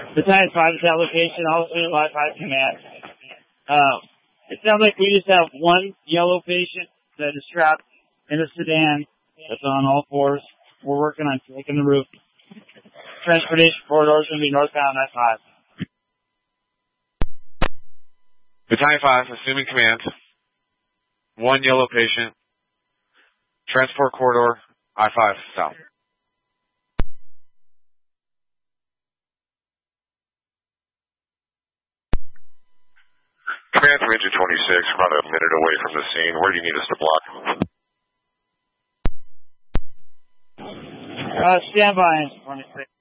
Battalion 5 is that location, also in Live 5 command. It sounds like we just have one yellow patient that is strapped in a sedan that's on all fours. We're working on taking the roof. Transportation corridor is going to be northbound I-5. Battalion 5, assuming command. One yellow patient. Transport corridor, I-5 south. Command from Engine 26, about a minute away from the scene. Where do you need us to block? Stand by, Engine 26.